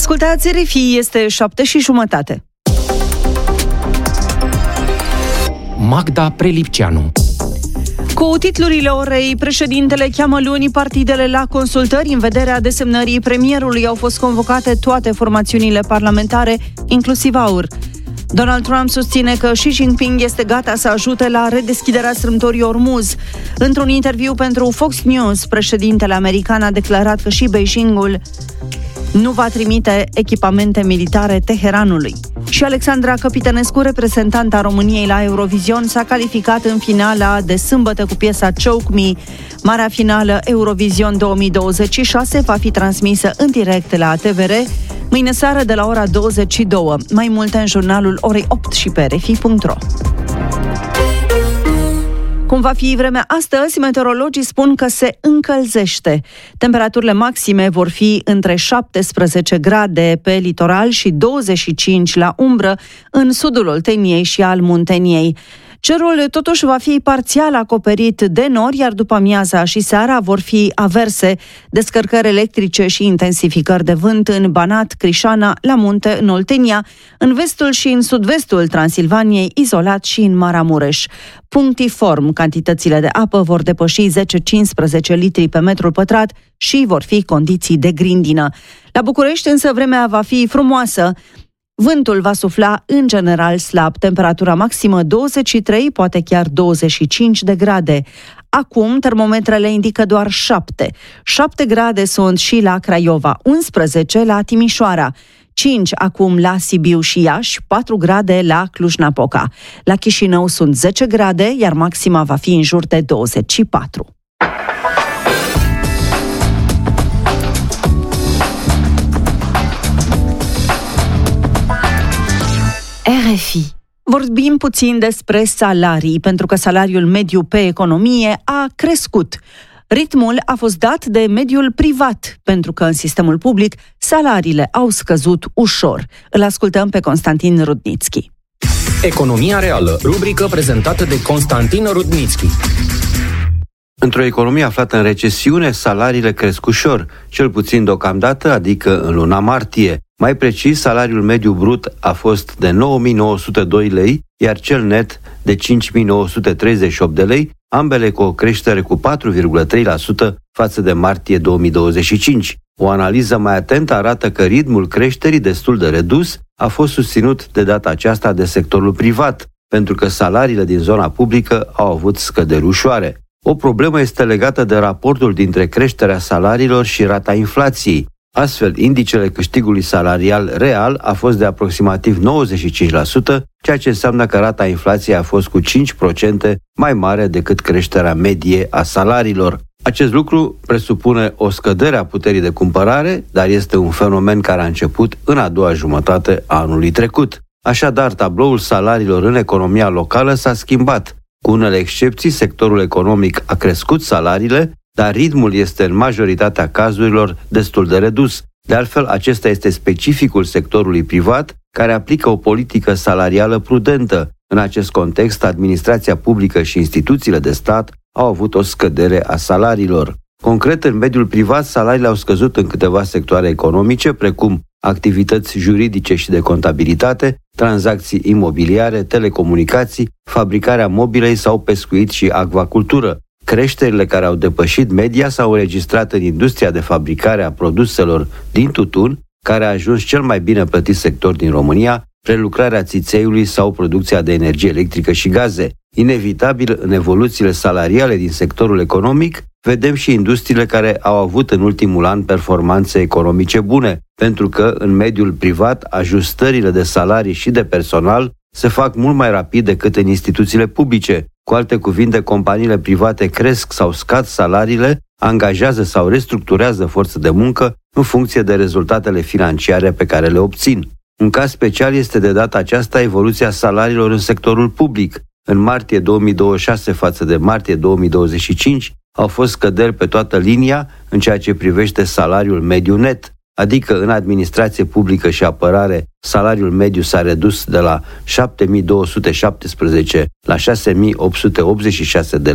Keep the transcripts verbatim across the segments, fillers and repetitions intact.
Ascultați R F I, este șapte și jumătate. Magda Prelipceanu. Cu titlurile orei, președintele cheamă luni partidele la consultări în vederea desemnării premierului. Au fost convocate toate formațiunile parlamentare, inclusiv AUR. Donald Trump susține că Xi Jinping este gata să ajute la redeschiderea strâmtorii Ormuz. Într-un interviu pentru Fox News, președintele american a declarat că și Beijingul nu va trimite echipamente militare Teheranului. Și Alexandra Căpitănescu, reprezentanta României la Eurovision, s-a calificat în finala de sâmbătă cu piesa Choke Me. Marea finală Eurovision două mii douăzeci și șase va fi transmisă în direct la T V R mâine seară de la ora douăzeci și două. Mai multe în jurnalul orei opt și pe r f i punct r o. Cum va fi vremea astăzi, meteorologii spun că se încălzește. Temperaturile maxime vor fi între șaptesprezece grade pe litoral și douăzeci și cinci la umbră în sudul Olteniei și al Munteniei. Cerul totuși va fi parțial acoperit de nori, iar după amiaza și seara vor fi averse, descărcări electrice și intensificări de vânt în Banat, Crișana, la munte, în Oltenia, în vestul și în sud-vestul Transilvaniei, izolat și în Maramureș. Punctiform, cantitățile de apă vor depăși zece cincisprezece litri pe metru pătrat și vor fi condiții de grindină. La București însă vremea va fi frumoasă. Vântul va sufla în general slab, temperatura maximă douăzeci și trei, poate chiar douăzeci și cinci de grade. Acum termometrele indică doar șapte. șapte grade sunt și la Craiova, unsprezece la Timișoara, cinci acum la Sibiu și Iași, patru grade la Cluj-Napoca. La Chișinău sunt zece grade, iar maxima va fi în jur de douăzeci și patru. R F I. Vorbim puțin despre salarii, pentru că salariul mediu pe economie a crescut. Ritmul a fost dat de mediul privat, pentru că în sistemul public salariile au scăzut ușor. Îl ascultăm pe Constantin Rudnitski. Economia reală, rubrică prezentată de Constantin Rudnitski. Într-o economie aflată în recesiune, salariile cresc ușor, cel puțin deocamdată, adică în luna martie. Mai precis, salariul mediu brut a fost de nouă mii nouă sute doi lei, iar cel net de cinci mii nouă sute treizeci și opt de lei, ambele cu o creștere cu patru virgulă trei la sută față de martie două mii douăzeci și cinci. O analiză mai atentă arată că ritmul creșterii, destul de redus, a fost susținut de data aceasta de sectorul privat, pentru că salariile din zona publică au avut scăderi ușoare. O problemă este legată de raportul dintre creșterea salariilor și rata inflației. Astfel, indicele câștigului salarial real a fost de aproximativ nouăzeci și cinci la sută, ceea ce înseamnă că rata inflației a fost cu cinci la sută mai mare decât creșterea medie a salariilor. Acest lucru presupune o scădere a puterii de cumpărare, dar este un fenomen care a început în a doua jumătate a anului trecut. Așadar, tabloul salariilor în economia locală s-a schimbat. Cu unele excepții, sectorul economic a crescut salariile, dar ritmul este în majoritatea cazurilor destul de redus. De altfel, acesta este specificul sectorului privat, care aplică o politică salarială prudentă. În acest context, administrația publică și instituțiile de stat au avut o scădere a salariilor. Concret, în mediul privat, salariile au scăzut în câteva sectoare economice, precum activități juridice și de contabilitate, tranzacții imobiliare, telecomunicații, fabricarea mobilei sau pescuit și acvacultură. Creșterile care au depășit media s-au înregistrat în industria de fabricare a produselor din tutun, care a ajuns cel mai bine plătit sector din România, prelucrarea țițeiului sau producția de energie electrică și gaze. Inevitabil, în evoluțiile salariale din sectorul economic, vedem și industriile care au avut în ultimul an performanțe economice bune, pentru că în mediul privat ajustările de salarii și de personal se fac mult mai rapid decât în instituțiile publice. Cu alte cuvinte, companiile private cresc sau scad salariile, angajează sau restructurează forță de muncă în funcție de rezultatele financiare pe care le obțin. Un caz special este de data aceasta evoluția salariilor în sectorul public. În martie două mii douăzeci și șase față de martie două mii douăzeci și cinci au fost scăderi pe toată linia în ceea ce privește salariul mediu net, adică în administrație publică și apărare, salariul mediu s-a redus de la șapte mii două sute șaptesprezece la șase mii opt sute optzeci și șase de lei,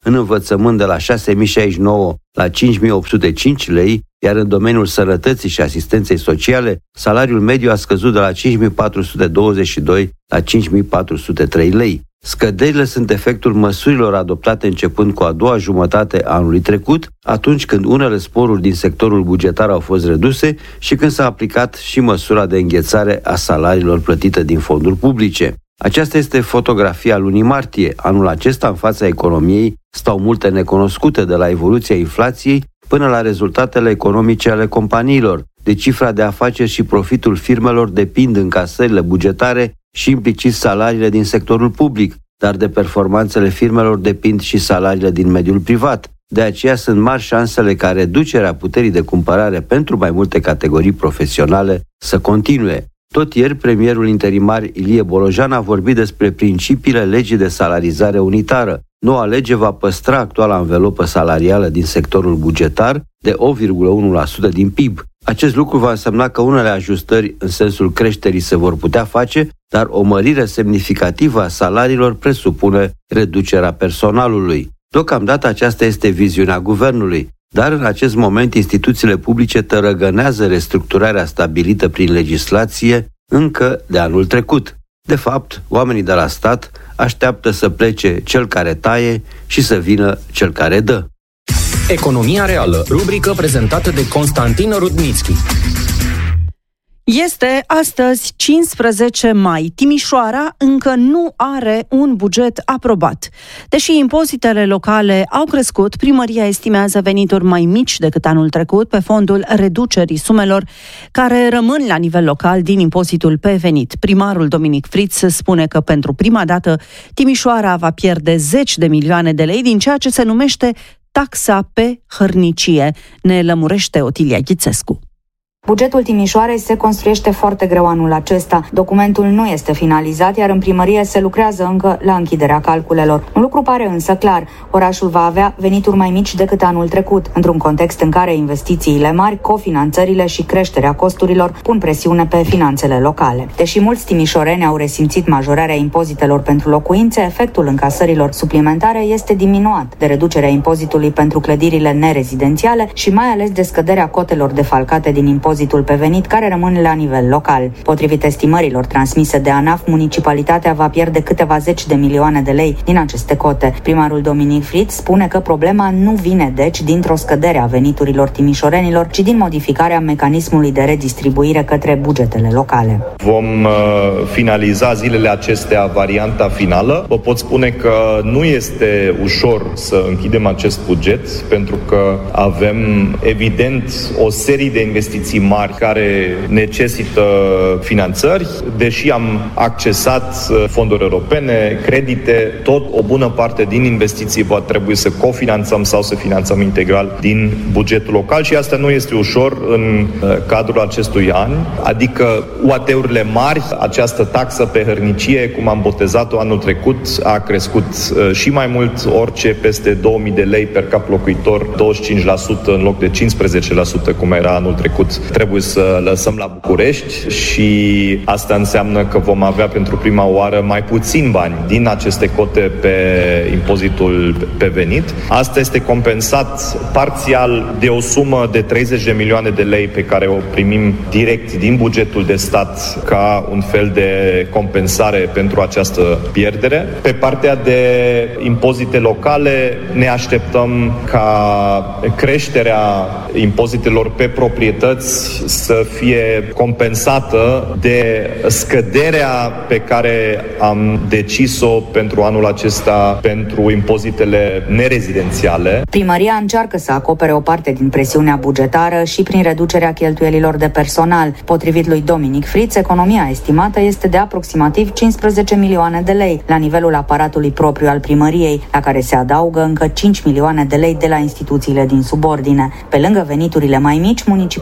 în învățământ de la șase mii șaizeci și nouă la cinci mii opt sute cinci lei, iar în domeniul sănătății și asistenței sociale, salariul mediu a scăzut de la cinci mii patru sute douăzeci și doi la cinci mii patru sute trei lei. Scăderile sunt efectul măsurilor adoptate începând cu a doua jumătate a anului trecut, atunci când unele sporuri din sectorul bugetar au fost reduse și când s-a aplicat și măsura de înghețare a salariilor plătite din fonduri publice. Aceasta este fotografia lunii martie. Anul acesta, în fața economiei, stau multe necunoscute, de la evoluția inflației până la rezultatele economice ale companiilor. De cifra de afaceri și profitul firmelor depind încasările bugetare și implicit salariile din sectorul public, dar de performanțele firmelor depind și salariile din mediul privat. De aceea sunt mari șansele ca reducerea puterii de cumpărare pentru mai multe categorii profesionale să continue. Tot ieri, premierul interimar Ilie Bolojan a vorbit despre principiile legii de salarizare unitară. Noua lege va păstra actuala anvelopă salarială din sectorul bugetar de opt virgulă unu la sută din P I B. Acest lucru va însemna că unele ajustări în sensul creșterii se vor putea face, dar o mărire semnificativă a salariilor presupune reducerea personalului. Deocamdată aceasta este viziunea guvernului, dar în acest moment instituțiile publice tărăgănează restructurarea stabilită prin legislație încă de anul trecut. De fapt, oamenii de la stat așteaptă să plece cel care taie și să vină cel care dă. Economia reală, rubrică prezentată de Constantin Rudnițchi. Este astăzi cincisprezece mai. Timișoara încă nu are un buget aprobat. Deși impozitele locale au crescut, primăria estimează venituri mai mici decât anul trecut pe fondul reducerii sumelor care rămân la nivel local din impozitul pe venit. Primarul Dominic Fritz spune că pentru prima dată Timișoara va pierde zeci de milioane de lei din ceea ce se numește taxa pe hărnicie. Ne lămurește Otilia Ghițescu. Bugetul Timișoarei se construiește foarte greu anul acesta. Documentul nu este finalizat, iar în primărie se lucrează încă la închiderea calculelor. Un lucru pare însă clar, orașul va avea venituri mai mici decât anul trecut, într-un context în care investițiile mari, cofinanțările și creșterea costurilor pun presiune pe finanțele locale. Deși mulți timișoreni au resimțit majorarea impozitelor pentru locuințe, efectul încasărilor suplimentare este diminuat de reducerea impozitului pentru clădirile nerezidențiale și mai ales de scăderea cotelor defalcate din impozitul pe venit, care rămân la nivel local. Potrivit estimărilor transmise de ANAF, municipalitatea va pierde câteva zeci de milioane de lei din aceste cote. Primarul Dominic Fritz spune că problema nu vine deci dintr-o scădere a veniturilor timișorenilor, ci din modificarea mecanismului de redistribuire către bugetele locale. Vom uh, finaliza zilele acestea varianta finală. Vă pot spune că nu este ușor să închidem acest buget, pentru că avem evident o serie de investiții mari care necesită finanțări. Deși am accesat fonduri europene, credite, tot o bună parte din investiții va trebui să cofinanțăm sau să finanțăm integral din bugetul local și asta nu este ușor în cadrul acestui an. Adică U A T-urile mari, această taxă pe hărnicie, cum am botezat-o anul trecut, a crescut și mai mult, orice peste două mii de lei per cap locuitor, douăzeci și cinci la sută în loc de cincisprezece la sută cum era anul trecut, trebuie să lăsăm la București și asta înseamnă că vom avea pentru prima oară mai puțin bani din aceste cote pe impozitul pe venit. Asta este compensat parțial de o sumă de treizeci de milioane de lei pe care o primim direct din bugetul de stat ca un fel de compensare pentru această pierdere. Pe partea de impozite locale ne așteptăm ca creșterea impozitelor pe proprietăți să fie compensată de scăderea pe care am decis-o pentru anul acesta pentru impozitele nerezidențiale. Primăria încearcă să acopere o parte din presiunea bugetară și prin reducerea cheltuielilor de personal. Potrivit lui Dominic Fritz, economia estimată este de aproximativ cincisprezece milioane de lei la nivelul aparatului propriu al primăriei, la care se adaugă încă cinci milioane de lei de la instituțiile din subordine. Pe lângă veniturile mai mici, municipalitatea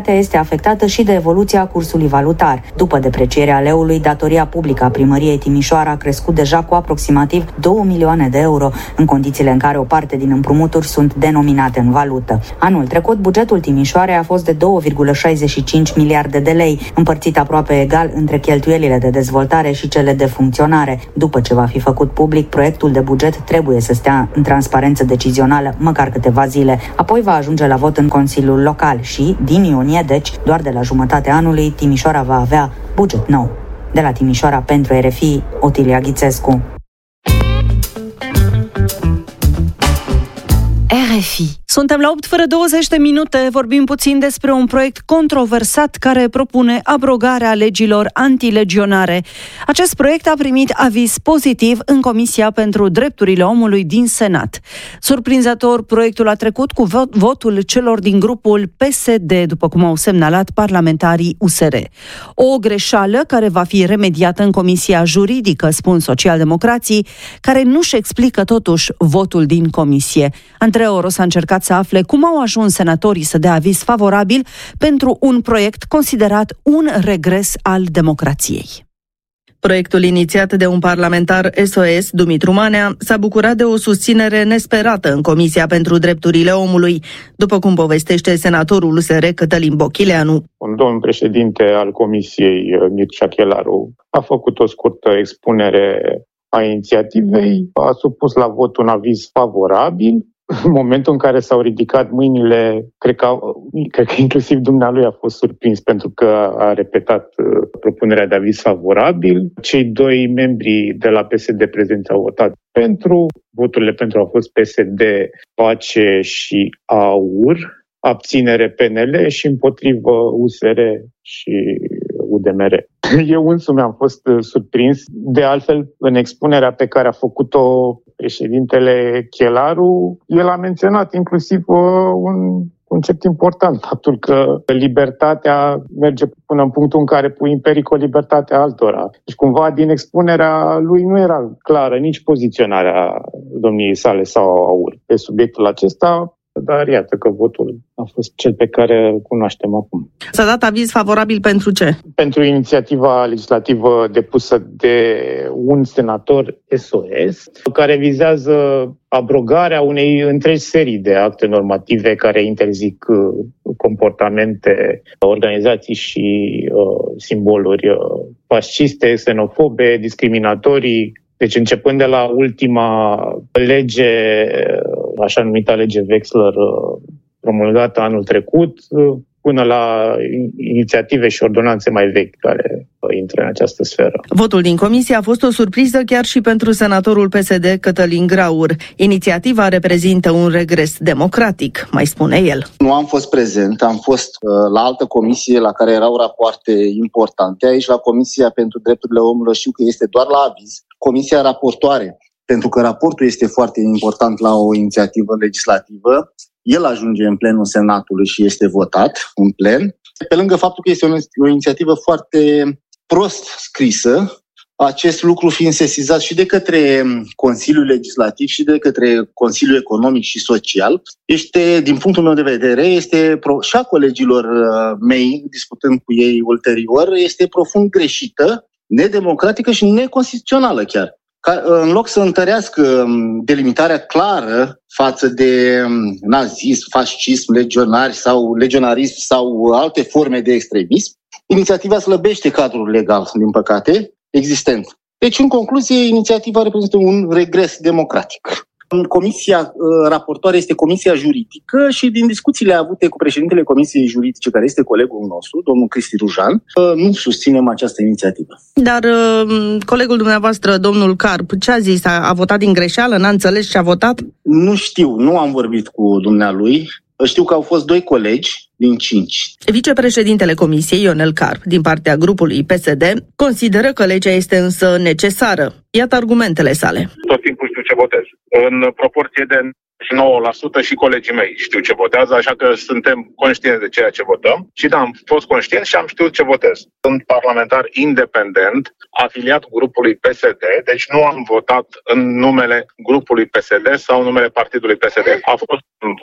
activitatea este afectată și de evoluția cursului valutar. După deprecierea leului, datoria publică a primăriei Timișoara a crescut deja cu aproximativ două milioane de euro, în condițiile în care o parte din împrumuturi sunt denominate în valută. Anul trecut, bugetul Timișoarei a fost de doi virgulă șaizeci și cinci miliarde de lei, împărțit aproape egal între cheltuielile de dezvoltare și cele de funcționare. După ce va fi făcut public, proiectul de buget trebuie să stea în transparență decizională măcar câteva zile. Apoi va ajunge la vot în Consiliul Local și, din iunie, deci doar de la jumătatea anului, Timișoara va avea buget nou. De la Timișoara pentru R F I, Otilia Ghițescu. R F I. Suntem la opt fără douăzeci de minute, vorbim puțin despre un proiect controversat care propune abrogarea legilor antilegionare. Acest proiect a primit aviz pozitiv în Comisia pentru Drepturile Omului din Senat. Surprinzător, proiectul a trecut cu votul celor din grupul P S D, după cum au semnalat parlamentarii U S R. O greșeală care va fi remediată în Comisia Juridică, spun socialdemocrații, care nu-și explică totuși votul din comisie. Andrei Oros a încercat să afle cum au ajuns senatorii să dea aviz favorabil pentru un proiect considerat un regres al democrației. Proiectul inițiat de un parlamentar S O S, Dumitru Manea, s-a bucurat de o susținere nesperată în Comisia pentru Drepturile Omului, după cum povestește senatorul U S R Cătălin Bochileanu. Un domn președinte al Comisiei, Mircea Chelaru, a făcut o scurtă expunere a inițiativei, a supus la vot un aviz favorabil. În momentul în care s-au ridicat mâinile, cred că, cred că inclusiv dumnealui a fost surprins pentru că a repetat propunerea de aviz favorabil. Cei doi membri de la P S D prezenți au votat pentru. Voturile pentru au fost P S D, Pace și A U R, abținere P N L și împotrivă U S R și U D M R. Eu însumi am fost surprins. De altfel, în expunerea pe care a făcut-o președintele Chelaru, el a menționat inclusiv uh, un concept important, faptul că libertatea merge până în punctul în care pui în pericol libertatea altora. Deci cumva din expunerea lui nu era clară nici poziționarea domniei sale sau a U R pe subiectul acesta, dar iată că votul a fost cel pe care îl cunoaștem acum. S-a dat aviz favorabil pentru ce? Pentru inițiativa legislativă depusă de un senator S O S, care vizează abrogarea unei întregi serii de acte normative care interzic comportamente, organizații și uh, simboluri uh, fasciste, xenofobe, discriminatorii. Deci începând de la ultima lege, așa numită lege Wexler, promulgată anul trecut, până la inițiative și ordonanțe mai vechi care intră în această sferă. Votul din comisie a fost o surpriză chiar și pentru senatorul P S D Cătălin Graur. Inițiativa reprezintă un regres democratic, mai spune el. Nu am fost prezent, am fost uh, la altă comisie la care erau rapoarte importante. Aici, la Comisia pentru Drepturile Omului, știu că este doar la aviz. Comisia raportoare, pentru că raportul este foarte important la o inițiativă legislativă, el ajunge în plenul Senatului și este votat în plen. Pe lângă faptul că este o, o inițiativă foarte prost scrisă, acest lucru fiind sesizat și de către Consiliul Legislativ și de către Consiliul Economic și Social, este, din punctul meu de vedere, este și a colegilor mei, discutând cu ei ulterior, este profund greșită, nedemocratică și neconstituțională chiar. Ca, în loc să întărească delimitarea clară față de nazism, fascism, legionari sau legionarism sau alte forme de extremism, inițiativa slăbește cadrul legal, din păcate, existent. Deci, în concluzie, inițiativa reprezintă un regres democratic. Comisia raportoare este Comisia Juridică și din discuțiile avute cu președintele Comisiei Juridice, care este colegul nostru, domnul Cristi Rujan, nu susținem această inițiativă. Dar colegul dumneavoastră, domnul Carp, ce a zis? A, a votat din greșeală? N-a înțeles ce a votat? Nu știu, nu am vorbit cu dumnealui. Știu că au fost doi colegi din cinci. Vicepreședintele Comisiei, Ionel Carp, din partea grupului P S D, consideră că legea este însă necesară. Iată argumentele sale. Tot timpul știu ce votez. În proporție de nouă la sută și colegii mei știu ce votează, așa că suntem conștienți de ceea ce votăm. Și da, am fost conștient și am știut ce votez. Sunt parlamentar independent, afiliat grupului P S D, deci nu am votat în numele grupului P S D sau în numele partidului P S D. A fost un vot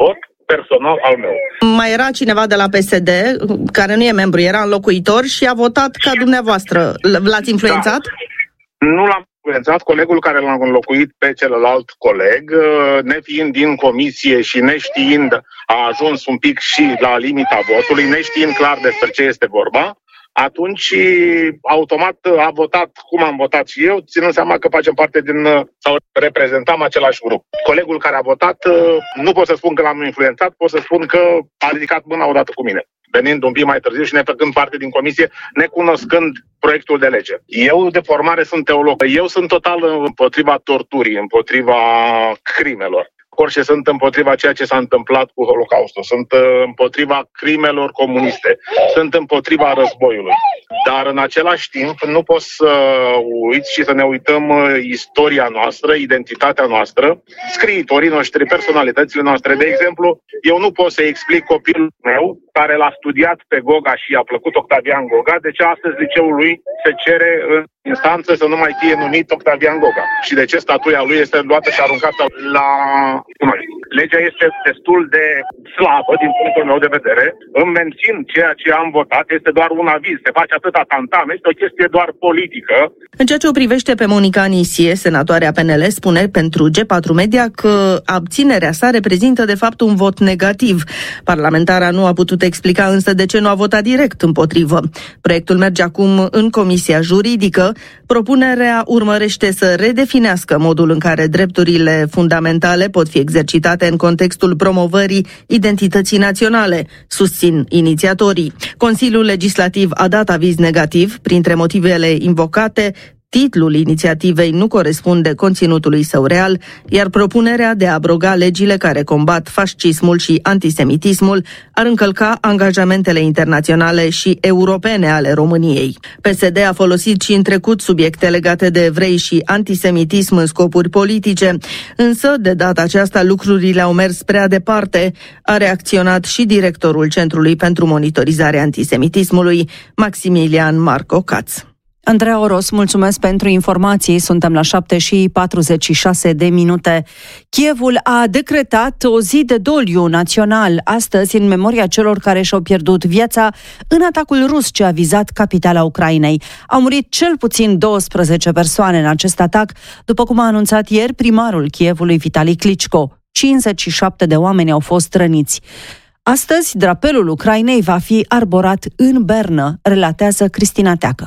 personal al meu. Mai era cineva de la P S D, care nu e membru, era înlocuitor și a votat ca dumneavoastră. L-ați influențat? Da. Nu l-am influențat. Colegul care l-a înlocuit pe celălalt coleg, nefiind din comisie și neștiind, a ajuns un pic și la limita votului, neștiind clar despre ce este vorba, atunci automat a votat cum am votat și eu, ținând seama că facem parte din, sau reprezentam același grup. Colegul care a votat, nu pot să spun că l-am influențat, pot să spun că a ridicat mâna odată cu mine, venind un pic mai târziu și ne făcând parte din comisie, necunoscând proiectul de lege. Eu de formare sunt teolog. Eu sunt total împotriva torturii, împotriva crimelor. Orice sunt împotriva ceea ce s-a întâmplat cu Holocaustul, sunt împotriva crimelor comuniste, sunt împotriva războiului. Dar în același timp nu poți să uiți și să ne uităm istoria noastră, identitatea noastră, scriitorii noștri, personalitățile noastre. De exemplu, eu nu pot să explic copilul meu care l-a studiat pe Goga și i-a plăcut Octavian Goga, de ce astăzi liceul lui se cere în instanță să nu mai fie numit Octavian Goga și de ce statuia lui este luată și aruncată la noi. Legea este destul de slabă din punctul meu de vedere. Îmi mențin ceea ce am votat, este doar un aviz, se face atâta tantam, este o chestie doar politică. În ceea ce o privește pe Monica Anisie, senatoarea P N L spune pentru G patru Media că abținerea sa reprezintă de fapt un vot negativ. Parlamentara nu a putut explica însă de ce nu a votat direct împotrivă. Proiectul merge acum în Comisia Juridică. Propunerea urmărește să redefinească modul în care drepturile fundamentale pot fi exercitate în contextul promovării identității naționale, susțin inițiatorii. Consiliul Legislativ a dat aviz negativ, printre motivele invocate, titlul inițiativei nu corespunde conținutului său real, iar propunerea de a abroga legile care combat fascismul și antisemitismul ar încălca angajamentele internaționale și europene ale României. P S D a folosit și în trecut subiecte legate de evrei și antisemitism în scopuri politice, însă de data aceasta lucrurile au mers prea departe, a reacționat și directorul Centrului pentru Monitorizare Antisemitismului, Maximilian Marco Caț. Andreea Oros, mulțumesc pentru informații. Suntem la șapte și patruzeci și șase de minute. Kievul a decretat o zi de doliu național astăzi în memoria celor care și-au pierdut viața în atacul rus ce a vizat capitala Ucrainei. Au murit cel puțin douăsprezece persoane în acest atac, după cum a anunțat ieri primarul Kievului Vitali Klitschko. cincizeci și șapte de oameni au fost răniți. Astăzi, drapelul Ucrainei va fi arborat în Bernă, relatează Cristina Teacă.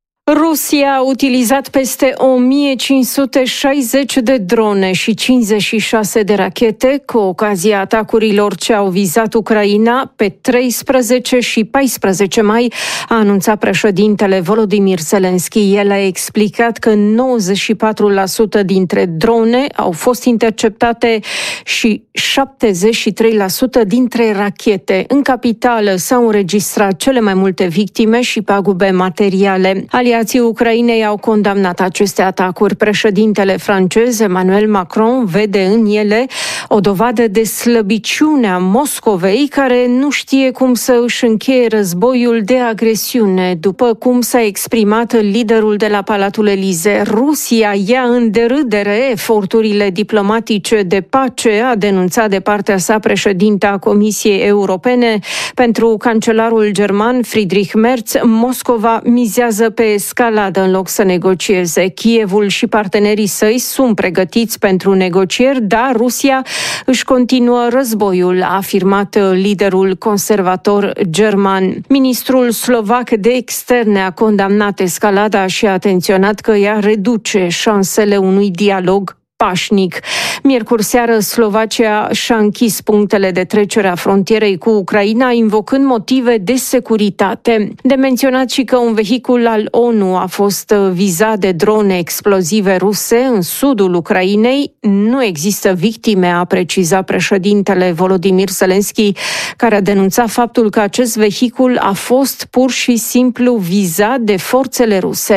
Rusia a utilizat peste o mie cinci sute șaizeci de drone și cincizeci și șase de rachete cu ocazia atacurilor ce au vizat Ucraina pe treisprezece și paisprezece mai, a anunțat președintele Volodymyr Zelensky. El a explicat că nouăzeci și patru la sută dintre drone au fost interceptate și șaptezeci și trei la sută dintre rachete. În capitală s-au înregistrat cele mai multe victime și pagube materiale. Aliații Ucrainei au condamnat aceste atacuri. Președintele francez Emmanuel Macron vede în ele o dovadă de slăbiciune a Moscovei, care nu știe cum să își încheie războiul de agresiune. După cum s-a exprimat liderul de la Palatul Elysee, Rusia ia în derâdere eforturile diplomatice de pace, a denunțat de partea sa președinta Comisiei Europene. Pentru cancelarul german Friedrich Merz, Moscova mizează pe escaladă în loc să negocieze. Kievul și partenerii săi sunt pregătiți pentru negocieri, dar Rusia își continuă războiul, a afirmat liderul conservator german. Ministrul slovac de externe a condamnat escalada și a atenționat că ea reduce șansele unui dialog pașnic. Miercuri seară, Slovacia și-a închis punctele de trecere a frontierei cu Ucraina, invocând motive de securitate. De menționat și că un vehicul al ONU a fost vizat de drone explozive ruse în sudul Ucrainei. Nu există victime, a precizat președintele Volodymyr Zelensky, care a denunțat faptul că acest vehicul a fost pur și simplu vizat de forțele ruse.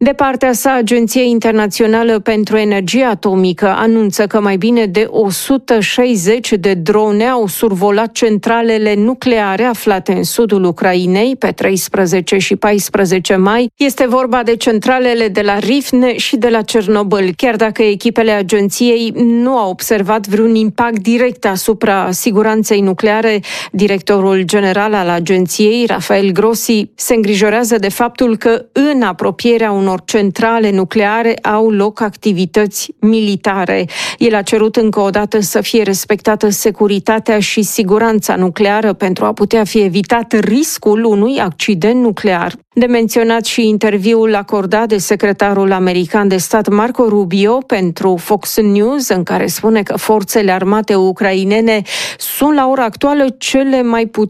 De partea sa, Agenția Internațională pentru Energie Atomică anunță că mai bine de o sută șaizeci de drone au survolat centralele nucleare aflate în sudul Ucrainei pe treisprezece și paisprezece mai. Este vorba de centralele de la Rivne și de la Cernobâl, chiar dacă echipele agenției nu au observat vreun impact direct asupra siguranței nucleare. Directorul general al agenției, Rafael Grossi, se îngrijorează de faptul că în apropierea unor centrale nucleare au loc activități militare. El a cerut încă o dată să fie respectată securitatea și siguranța nucleară pentru a putea fi evitat riscul unui accident nuclear. De menționat și interviul acordat de secretarul american de stat Marco Rubio pentru Fox News, în care spune că forțele armate ucrainene sunt la ora actuală cele mai puternice